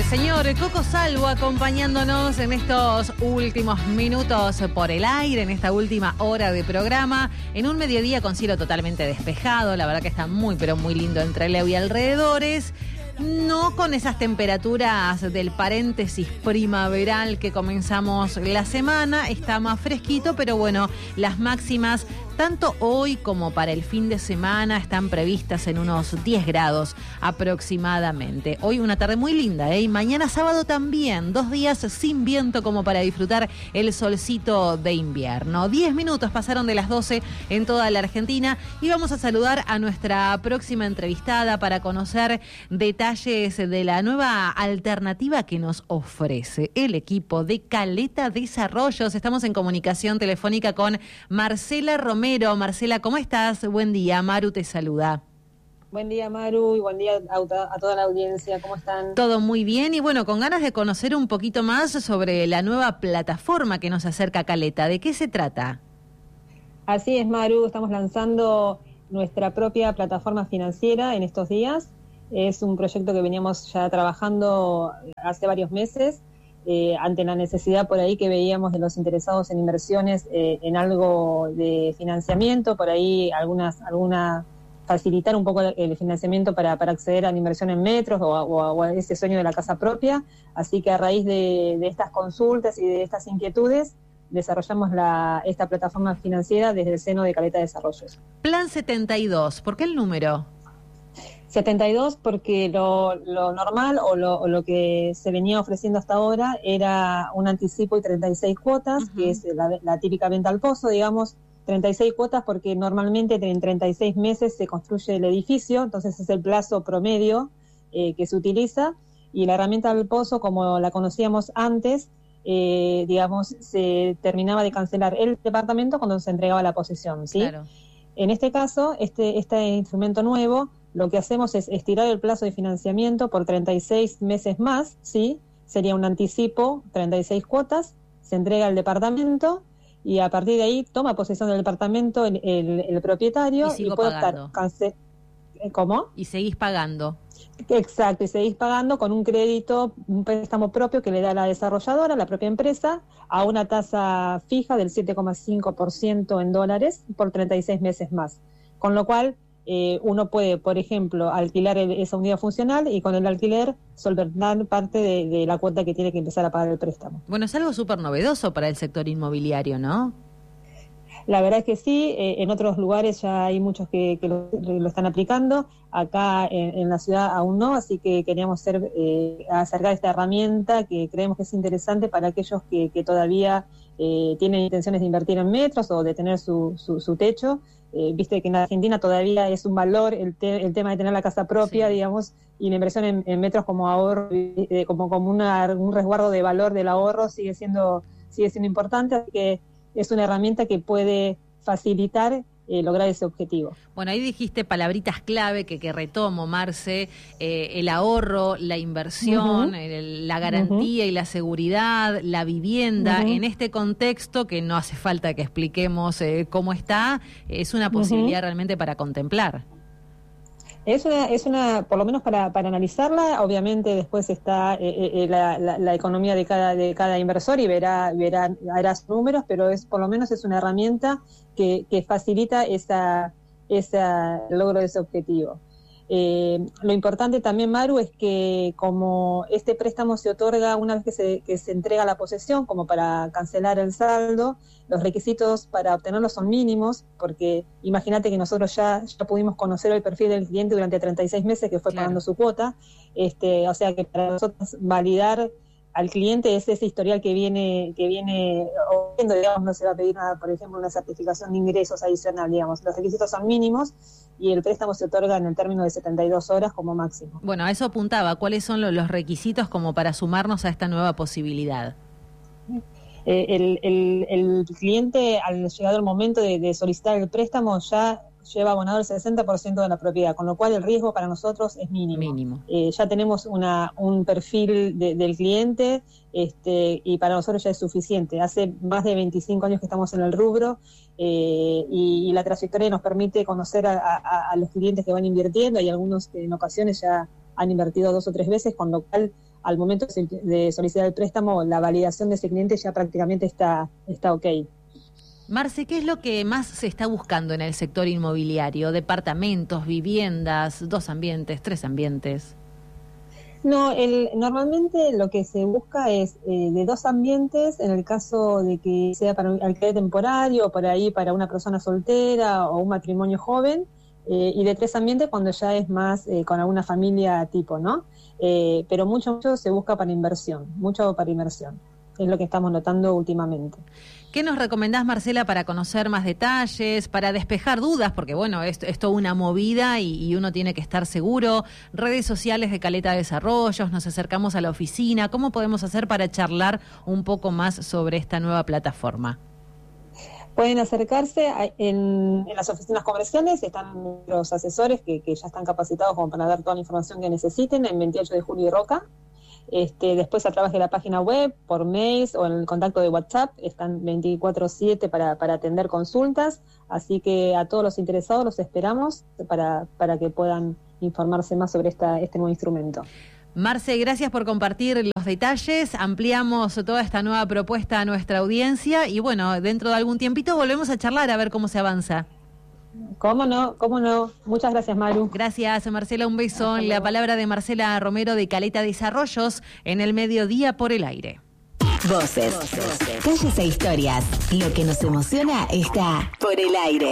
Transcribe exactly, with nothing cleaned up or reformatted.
señor Coco Salvo acompañándonos en estos últimos minutos por el aire, en esta última hora de programa, en un mediodía con cielo totalmente despejado. La verdad que está muy, pero muy lindo entre Leo y alrededores. No con esas temperaturas del paréntesis primaveral que comenzamos la semana, está más fresquito, pero bueno, las máximas tanto hoy como para el fin de semana están previstas en unos diez grados aproximadamente. Hoy una tarde muy linda, ¿eh? Y mañana sábado también, dos días sin viento como para disfrutar el solcito de invierno. Diez minutos pasaron de las doce en toda la Argentina y vamos a saludar a nuestra próxima entrevistada para conocer detalles de la nueva alternativa que nos ofrece el equipo de Caleta Desarrollos. Estamos en comunicación telefónica con Marcela Romero. Marcela, ¿cómo estás? Buen día, Maru te saluda. Buen día, Maru, y buen día a, a toda la audiencia. ¿Cómo están? Todo muy bien y bueno, con ganas de conocer un poquito más sobre la nueva plataforma que nos acerca a Caleta. ¿De qué se trata? Así es, Maru, estamos lanzando nuestra propia plataforma financiera en estos días. Es un proyecto que veníamos ya trabajando hace varios meses. Eh, ante la necesidad por ahí que veíamos de los interesados en inversiones eh, en algo de financiamiento, por ahí algunas, alguna facilitar un poco el financiamiento para, para acceder a la inversión en metros o a, o, a, o a ese sueño de la casa propia. Así que a raíz de, de estas consultas y de estas inquietudes, desarrollamos la, esta plataforma financiera desde el seno de Caleta Desarrollos. Plan setenta y dos, ¿por qué el número? setenta y dos porque lo, lo normal o lo, o lo que se venía ofreciendo hasta ahora era un anticipo y treinta y seis cuotas, uh-huh. que es la, la típica venta al pozo, digamos, treinta y seis cuotas porque normalmente en treinta y seis meses se construye el edificio, entonces es el plazo promedio eh, que se utiliza, y la herramienta al pozo, como la conocíamos antes, eh, digamos, se terminaba de cancelar el departamento cuando se entregaba la posesión, ¿sí? Claro. En este caso, este, este instrumento nuevo, lo que hacemos es estirar el plazo de financiamiento por treinta y seis meses más, ¿sí? Sería un anticipo, treinta y seis cuotas, se entrega al departamento y a partir de ahí toma posesión del departamento el, el, el propietario y, y puede optar. Cance- ¿Cómo? Y seguís pagando. Exacto, y seguís pagando con un crédito, un préstamo propio que le da la desarrolladora, la propia empresa, a una tasa fija del siete coma cinco por ciento en dólares por treinta y seis meses más. Con lo cual, eh, uno puede, por ejemplo, alquilar el, esa unidad funcional y con el alquiler solventar parte de, de la cuota que tiene que empezar a pagar el préstamo. Bueno, es algo súper novedoso para el sector inmobiliario, ¿no? La verdad es que sí, eh, en otros lugares ya hay muchos que, que lo, lo están aplicando, acá en, en la ciudad aún no, así que queríamos ser, eh, acercar esta herramienta que creemos que es interesante para aquellos que, que todavía eh, tienen intenciones de invertir en metros o de tener su, su, su techo. Eh, viste que en Argentina todavía es un valor el, te, el tema de tener la casa propia, sí. digamos, y la inversión en, en metros como ahorro, eh, como, como una, un resguardo de valor del ahorro sigue siendo, sigue siendo importante, así que es una herramienta que puede facilitar eh, lograr ese objetivo. Bueno, ahí dijiste palabritas clave que, que retomo, Marce, eh, el ahorro, la inversión, uh-huh. el, la garantía uh-huh. y la seguridad, la vivienda, uh-huh. en este contexto que no hace falta que expliquemos eh, cómo está, es una posibilidad uh-huh. realmente para contemplar. Es una, es una, por lo menos para, para analizarla, obviamente después está eh, eh, la, la, la economía de cada, de cada inversor y verá, verá, hará sus números, pero es, por lo menos es una herramienta que, que facilita esa, esa logro de ese objetivo. Eh, lo importante también, Maru, es que como este préstamo se otorga una vez que se, que se entrega la posesión, como para cancelar el saldo, los requisitos para obtenerlo son mínimos, porque imagínate que nosotros ya, ya pudimos conocer el perfil del cliente durante treinta y seis meses que fue claro. pagando su cuota, este, o sea que para nosotros validar al cliente es ese historial que viene, que viene, o digamos, no se va a pedir nada, por ejemplo, una certificación de ingresos adicional, digamos, los requisitos son mínimos y el préstamo se otorga en el término de setenta y dos horas como máximo. Bueno, a eso apuntaba, ¿cuáles son los requisitos como para sumarnos a esta nueva posibilidad? Eh, el, el, el cliente, al llegado el momento de, de solicitar el préstamo, ya lleva abonado el sesenta por ciento de la propiedad, con lo cual el riesgo para nosotros es mínimo. mínimo. Eh, ya tenemos una, un perfil de, del cliente este, y para nosotros ya es suficiente. Hace más de veinticinco años que estamos en el rubro eh, y, y la trayectoria nos permite conocer a, a, a los clientes que van invirtiendo. Hay algunos que en ocasiones ya han invertido dos o tres veces, con lo cual al momento de solicitar el préstamo, la validación de ese cliente ya prácticamente está, está ok. Marce, ¿qué es lo que más se está buscando en el sector inmobiliario? ¿Departamentos, viviendas, dos ambientes, tres ambientes? No, el, normalmente lo que se busca es eh, de dos ambientes, en el caso de que sea para un alquiler temporario, o por ahí para una persona soltera o un matrimonio joven, eh, y de tres ambientes cuando ya es más eh, con alguna familia tipo, ¿no? Eh, pero mucho, mucho se busca para inversión, mucho para inversión. Es lo que estamos notando últimamente. ¿Qué nos recomendás, Marcela, para conocer más detalles, para despejar dudas? Porque, bueno, es, es toda una movida y, y uno tiene que estar seguro. Redes sociales de Caleta Desarrollos, nos acercamos a la oficina. ¿Cómo podemos hacer para charlar un poco más sobre esta nueva plataforma? Pueden acercarse a, en, en las oficinas comerciales, están los asesores que, que ya están capacitados como para dar toda la información que necesiten en veintiocho de julio y Roca. Este, después a través de la página web, por mails o en el contacto de WhatsApp, están veinticuatro siete para, para atender consultas, así que a todos los interesados los esperamos para, para que puedan informarse más sobre esta, este nuevo instrumento. Marce, gracias por compartir los detalles, ampliamos toda esta nueva propuesta a nuestra audiencia y bueno, dentro de algún tiempito volvemos a charlar a ver cómo se avanza. ¿Cómo no? ¿Cómo no? Muchas gracias, Maru. Gracias, Marcela. Un beso. La palabra de Marcela Romero de Caleta Desarrollos en el mediodía por el aire. Voces, calles e historias. Lo que nos emociona está por el aire.